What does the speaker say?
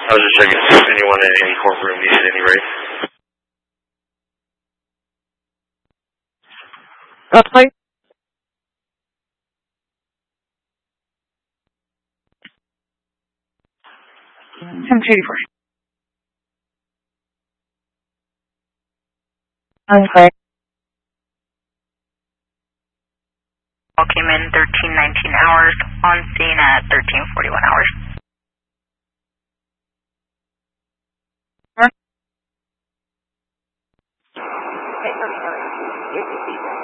I was just checking to see if anyone in any courtroom needed any race. Roughly? 1084. Unclear. All came in 13:19 hours, on scene at 13:41 hours. Okay,